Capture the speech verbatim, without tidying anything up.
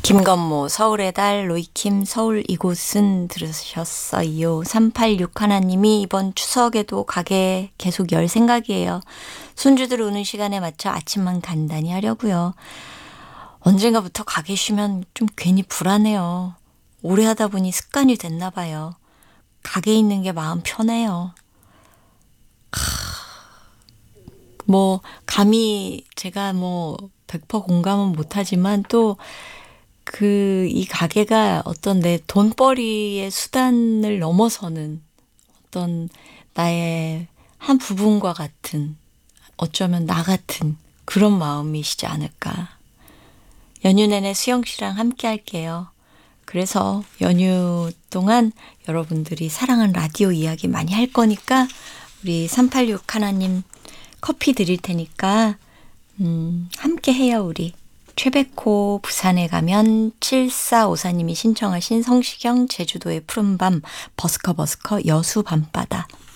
김건모 서울의 달 로이킴 서울 이곳은 들으셨어요. 삼팔육 하나님이 이번 추석에도 가게 계속 열 생각이에요. 손주들 오는 시간에 맞춰 아침만 간단히 하려고요. 언젠가부터 가게 쉬면 좀 괜히 불안해요. 오래 하다 보니 습관이 됐나 봐요. 가게에 있는 게 마음 편해요. 뭐 감히 제가 뭐 백 퍼센트 공감은 못하지만 또 그 이 가게가 어떤 내 돈벌이의 수단을 넘어서는 어떤 나의 한 부분과 같은, 어쩌면 나 같은 그런 마음이시지 않을까. 연휴 내내 수영 씨랑 함께 할게요. 그래서 연휴 동안 여러분들이 사랑하는 라디오 이야기 많이 할 거니까 우리 삼팔육 하나님 커피 드릴 테니까 음, 함께 해요 우리. 최백호 부산에 가면 칠사오사님이 신청하신 성시경 제주도의 푸른밤 버스커 버스커 여수 밤바다.